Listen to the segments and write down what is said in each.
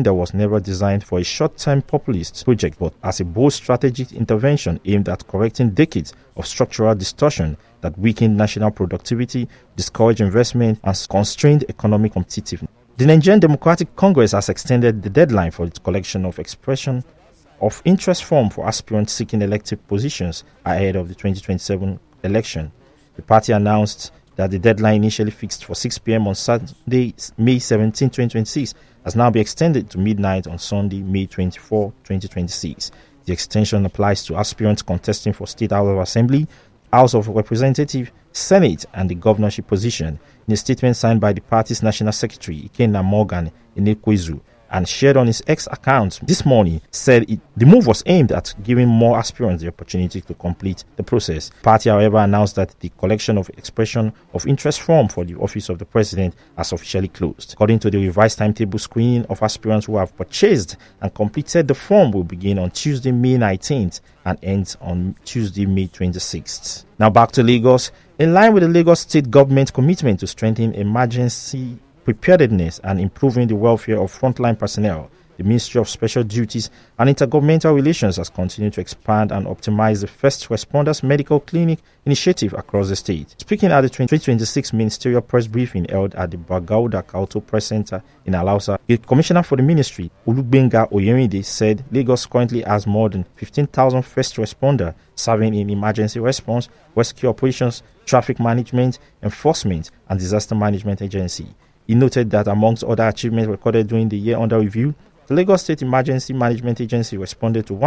that was never designed for a short-term populist project, but as a bold strategic intervention aimed at correcting decades of structural distortion that weakened national productivity, discouraged investment, and constrained economic competitiveness. The Nigerian Democratic Congress has extended the deadline for its collection of expression of interest form for aspirants seeking elective positions ahead of the 2027 election. The party announced that the deadline initially fixed for 6 p.m. on Saturday, May 17, 2026, has now been extended to midnight on Sunday, May 24, 2026. The extension applies to aspirants contesting for State House of Assembly, House of Representatives, Senate, and the governorship position. In a statement signed by the party's National Secretary, Ikenna Morgan Enekwezu, and shared on his X account this morning, said the move was aimed at giving more aspirants the opportunity to complete the process. The party, however, announced that the collection of expression of interest form for the office of the president has officially closed. According to the revised timetable, screening of aspirants who have purchased and completed the form will begin on Tuesday, May 19th and ends on Tuesday, May 26th. Now back to Lagos. In line with the Lagos State government commitment to strengthen emergency preparedness and improving the welfare of frontline personnel, the Ministry of Special Duties and Intergovernmental Relations has continued to expand and optimize the First Responders Medical Clinic initiative across the state. Speaking at the 2026 ministerial press briefing held at the Bagauda Kauto Press Center in Alausa, the Commissioner for the Ministry, Olugbenga Oyemide, said Lagos currently has more than 15,000 first responders serving in emergency response, rescue operations, traffic management, enforcement, and disaster management agency. He noted that amongst other achievements recorded during the year under review, the Lagos State Emergency Management Agency responded to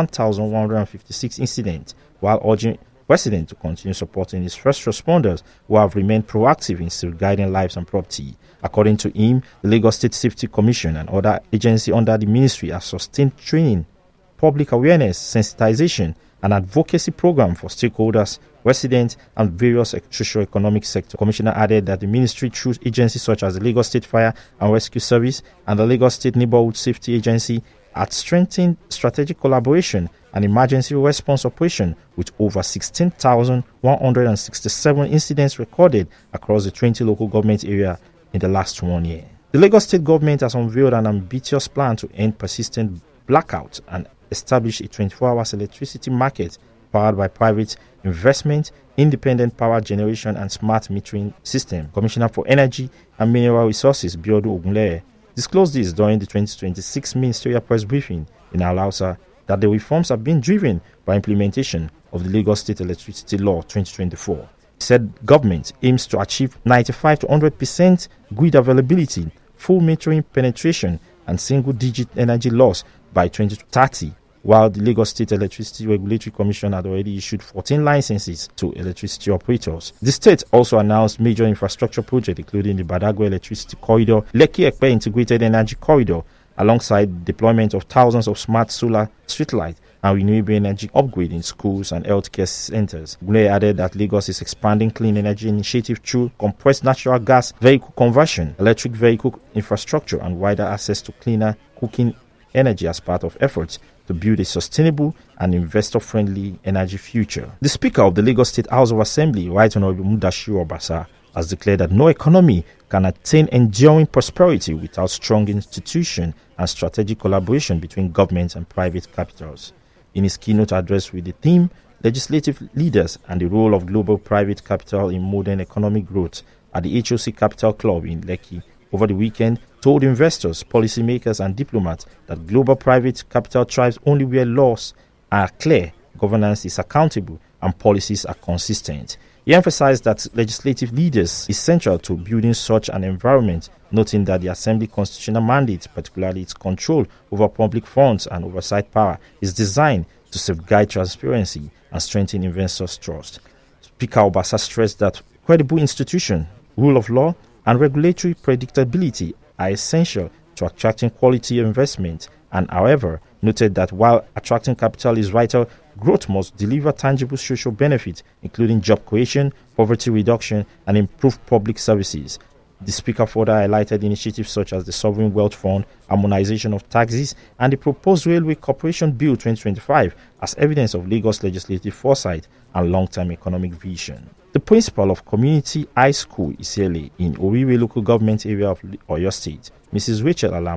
1,156 incidents, while urging residents to continue supporting its first responders who have remained proactive in safeguarding lives and property. According to him, the Lagos State Safety Commission and other agencies under the ministry have sustained training, public awareness, sensitization, and advocacy program for stakeholders, residents, and various socio-economic sectors. Commissioner added that the ministry, through agencies such as the Lagos State Fire and Rescue Service and the Lagos State Neighborhood Safety Agency, had strengthened strategic collaboration and emergency response operation with over 16,167 incidents recorded across the 20 local government areas in the last 1 year. The Lagos State government has unveiled an ambitious plan to end persistent blackouts and establish a 24-hour electricity market powered by private investment, independent power generation, and smart metering system. Commissioner for Energy and Mineral Resources, Biodun Ogunleye, disclosed this during the 2026 ministerial press briefing in Alausa that the reforms have been driven by implementation of the Lagos State Electricity Law 2024. He said government aims to achieve 95 to 100% grid availability, full metering penetration, and single-digit energy loss by 2030, while the Lagos State Electricity Regulatory Commission had already issued 14 licenses to electricity operators. The state also announced major infrastructure projects including the Badagry Electricity Corridor, Lekki-Epe Integrated Energy Corridor, alongside deployment of thousands of smart solar streetlights and renewable energy upgrade in schools and healthcare centers. Ogunleye added that Lagos is expanding clean energy initiative through compressed natural gas vehicle conversion, electric vehicle infrastructure, and wider access to cleaner cooking energy as part of efforts to build a sustainable and investor-friendly energy future. The Speaker of the Lagos State House of Assembly, Right Honorable Mudashiru Obasa, has declared that no economy can attain enduring prosperity without strong institution and strategic collaboration between government and private capitals. In his keynote address with the theme, Legislative Leaders and the Role of Global Private Capital in Modern Economic Growth at the HOC Capital Club in Lekki over the weekend, told investors, policymakers, and diplomats that global private capital thrives only where laws are clear, governance is accountable, and policies are consistent. He emphasized that legislative leaders is central to building such an environment, noting that the Assembly constitutional mandate, particularly its control over public funds and oversight power, is designed to safeguard transparency and strengthen investors' trust. Speaker Obasa stressed that credible institutions, rule of law, and regulatory predictability are essential to attracting quality investment, and however, noted that while attracting capital is vital, growth must deliver tangible social benefits, including job creation, poverty reduction, and improved public services. The Speaker further highlighted initiatives such as the Sovereign Wealth Fund, harmonization of taxes, and the proposed Railway Corporation Bill 2025 as evidence of Lagos legislative foresight and long-term economic vision. The principal of Community High School Isele in Oriwe local government area of Oyo State, Mrs. Rachel Alamu,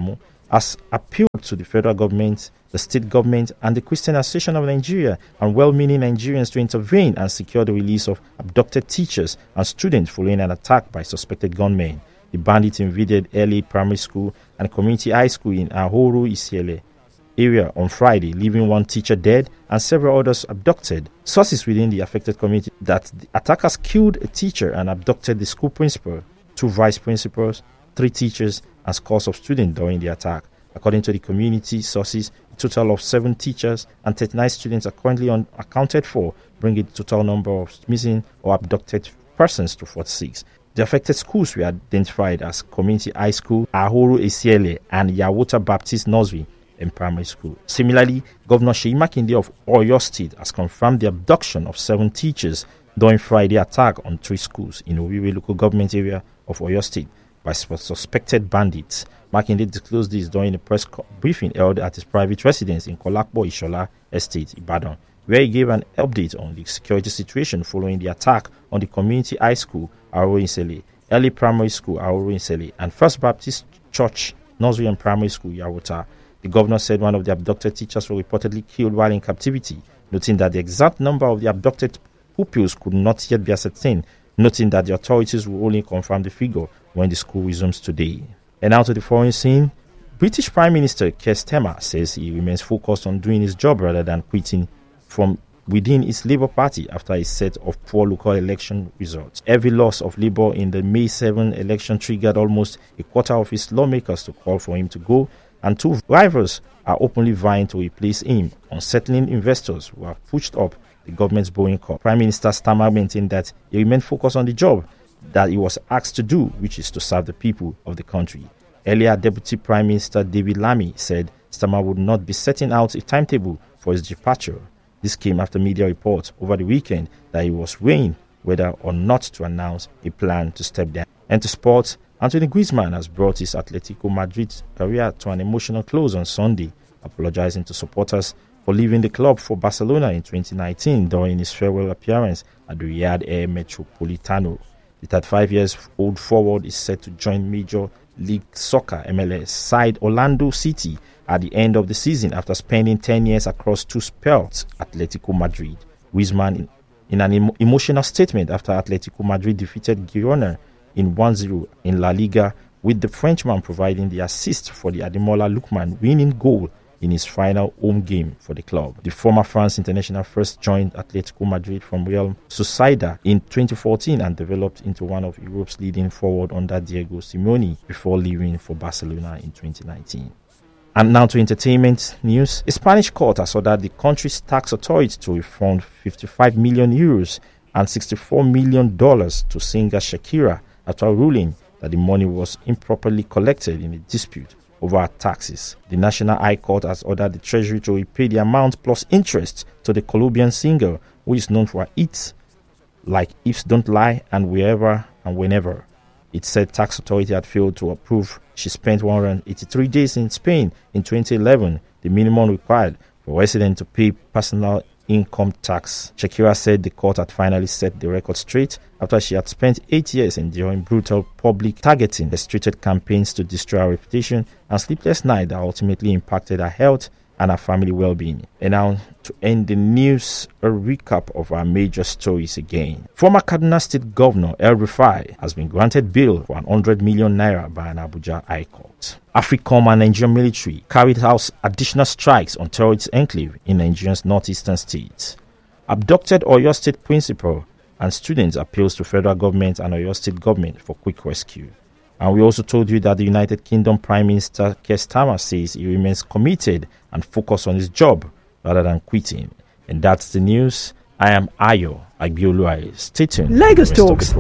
has appealed to the federal government, the state government, and the Christian Association of Nigeria and well-meaning Nigerians to intervene and secure the release of abducted teachers and students following an attack by suspected gunmen. The bandits invaded LA Primary School and Community High School in Ahoro Isiele area on Friday, leaving one teacher dead and several others abducted. Sources within the affected community that the attackers killed a teacher and abducted the school principal, 2 vice principals, 3 teachers, and scores of students during the attack. According to the community sources, a total of 7 teachers and 39 students are currently unaccounted for, bringing the total number of missing or abducted persons to 46. The affected schools were identified as Community High School, Ahoro Isiele, and Yawota Baptist Nursery and Primary School. Similarly, Governor Seyi Makinde of Oyo State has confirmed the abduction of 7 teachers during Friday attack on 3 schools in Owerri local government area of Oyo State by suspected bandits. Makinde disclosed this during a press briefing held at his private residence in Kolakbo Ishola Estate, Ibadan, where he gave an update on the security situation following the attack on the Community High School, Ahoro Isiele, Early Primary School, Ahoro Isiele, and First Baptist Church, Nursery and Primary School, Yawota. The governor said one of the abducted teachers were reportedly killed while in captivity, noting that the exact number of the abducted pupils could not yet be ascertained, noting that the authorities will only confirm the figure when the school resumes today. And now to the foreign scene. British Prime Minister Keir Starmer says he remains focused on doing his job rather than quitting from within his Labour Party after a set of poor local election results. Every loss of Labour in the May 7 election triggered almost a quarter of his lawmakers to call for him to go, and 2 rivals are openly vying to replace him, unsettling investors who have pushed up the government's borrowing cost. Prime Minister Starmer maintained that he remained focused on the job that he was asked to do, which is to serve the people of the country. Earlier, Deputy Prime Minister David Lammy said Starmer would not be setting out a timetable for his departure. This came after media reports over the weekend that he was weighing whether or not to announce a plan to step down. And to sports, Anthony Griezmann has brought his Atletico Madrid career to an emotional close on Sunday, apologizing to supporters for leaving the club for Barcelona in 2019 during his farewell appearance at the Riyadh Air Metropolitano. The 35-year-old forward is set to join Major League Soccer MLS side Orlando City at the end of the season after spending 10 years across 2 spells at Atletico Madrid. Griezmann, in an emotional statement after Atletico Madrid defeated Girona in 1-0 in La Liga, with the Frenchman providing the assist for the Ademola Lookman winning goal in his final home game for the club. The former France international first joined Atletico Madrid from Real Sociedad in 2014 and developed into one of Europe's leading forward under Diego Simeone before leaving for Barcelona in 2019. And now to entertainment news. A Spanish court has ordered the country's tax authority to refund 55 million euros and $64 million to singer Shakira after ruling that the money was improperly collected in a dispute over taxes. The National High Court has ordered the Treasury to repay the amount plus interest to the Colombian singer, who is known for her hits like Hips Don't Lie and Wherever and Whenever. It said tax authority had failed to approve. She spent 183 days in Spain in 2011, the minimum required for residents to pay personal income tax. Shakira said the court had finally set the record straight after she had spent 8 years enduring brutal public targeting, restricted campaigns to destroy her reputation, and sleepless nights that ultimately impacted her health and her family well-being. And now, to end the news, a recap of our major stories again. Former Kaduna State Governor El-Rufai has been granted bail for 100 million naira by an Abuja High Court. AFRICOM and Nigerian military carried out additional strikes on terrorist enclave in Nigeria's northeastern states. Abducted Oyo State principal and students appeals to federal government and Oyo State government for quick rescue. And we also told you that the United Kingdom Prime Minister Keir Starmer says he remains committed and focused on his job rather than quitting. And that's the news. I am Ayo Agbioluwaye. Stay tuned. Lagos Talks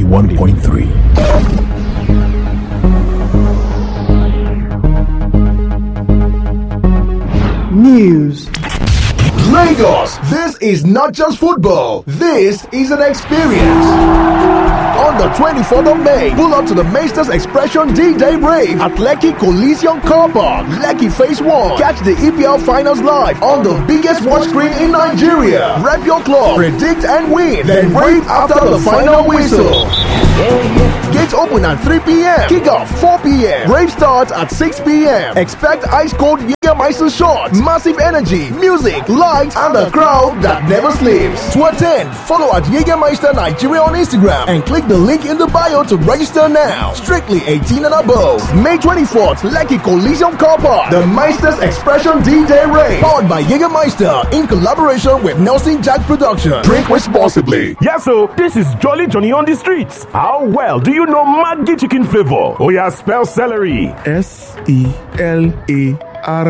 91.3 News. Lagos, this is not just football, this is an experience. On the 24th of May, pull up to the Masters Expression D-Day Rave at Lekki Coliseum Car Park, Lekki Phase 1. Catch the EPL Finals live on the biggest watch screen in Nigeria. Rep your club, predict and win, then rave after the final whistle. Gates open at 3 p.m. Kickoff 4 p.m. Rave starts at 6 p.m. Expect ice-cold Jägermeister shots, massive energy, music, lights, and a crowd that never sleeps. To attend, follow at Jägermeister Nigeria on Instagram and click the link in the bio to register now. Strictly 18 and above. May 24th, Lekki Coliseum Car Park. The Meisters Expression D-Day Rave. Powered by Jägermeister in collaboration with Nelson Jack Production. Drink responsibly. Yes, so this is Jolly Johnny on the streets. How well do you know Maggi chicken flavor? Oh yeah, spell celery. S-E-L-A-R-I-E.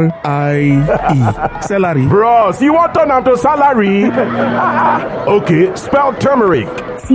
Celery. Bros, you want turn to salary? Okay, spell turmeric.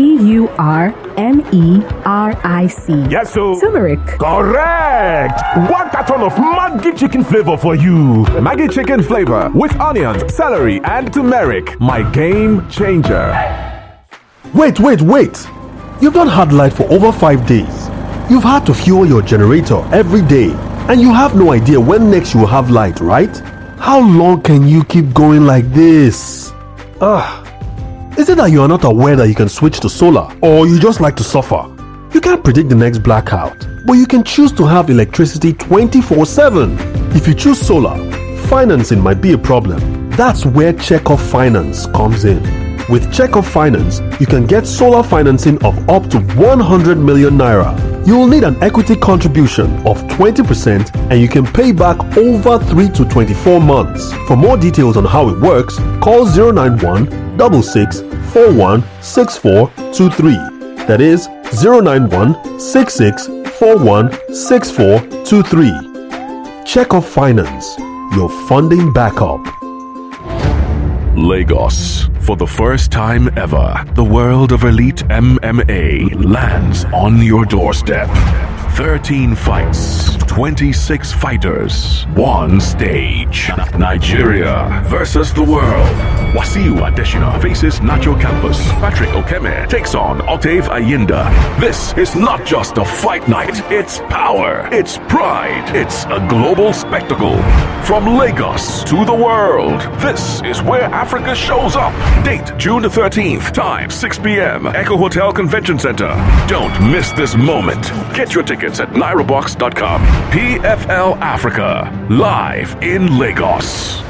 T-U-R-M-E-R-I-C. Yes, so turmeric. Correct. One carton of Maggi chicken flavor for you. Maggi chicken flavor with onions, celery, and turmeric. My game changer. Wait. You've not had light for over 5 days. You've had to fuel your generator every day, and you have no idea when next you will have light, right? How long can you keep going like this? Is it that you are not aware that you can switch to solar, or you just like to suffer? You can't predict the next blackout, but you can choose to have electricity 24/7. If you choose solar, financing might be a problem. That's where Checkoff Finance comes in. With Checkoff Finance, you can get solar financing of up to 100 million naira. You will need an equity contribution of 20% and you can pay back over 3 to 24 months. For more details on how it works, call 091 66 41 6423. That is 091 66 41 6423. Checkoff Finance, your funding backup. Lagos. For the first time ever, the world of elite MMA lands on your doorstep. 13 fights, 26 fighters, one stage. Nigeria versus the world. Wasiu Adesina faces Nacho Campos. Patrick Okeme takes on Octave Ayinda. This is not just a fight night, it's power, it's pride, it's a global spectacle. From Lagos to the world, this is where Africa shows up. Date June the 13th, time 6 p.m. Echo Hotel Convention Center. Don't miss this moment. Get your tickets at NairoBox.com. PFL Africa, live in Lagos.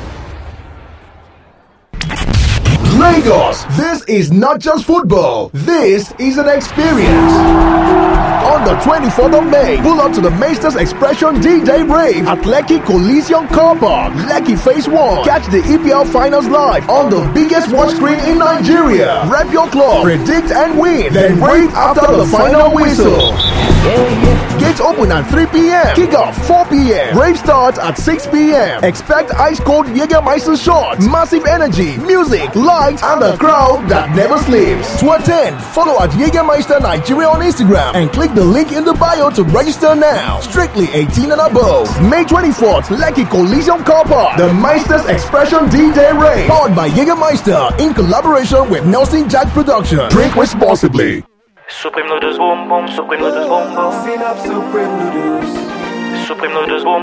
Lagos, this is not just football, this is an experience. On the 24th of May, pull up to the Meisters Expression D-Day Rave at Lekki Coliseum Car Park, Lekki Phase 1. Catch the EPL Finals live on the biggest watch screen in Nigeria. Rep your club, predict and win, then rave after the final whistle. Gates open at 3 p.m. Kickoff 4 p.m. Rave starts at 6 p.m. Expect ice-cold Jägermeister shots, massive energy, music, lights, and a crowd that never sleeps. To attend, follow at Jägermeister Nigeria on Instagram and click the link in the bio to register now. Strictly 18 and above. May 24th, Lekki Coliseum Car Park. The Meisters Expression D-Day Rave. Powered by Jägermeister in collaboration with Nelson Jack Production. Drink responsibly. Supreme noodles boom boom, supreme noodles boom boom. Supreme noodles boom.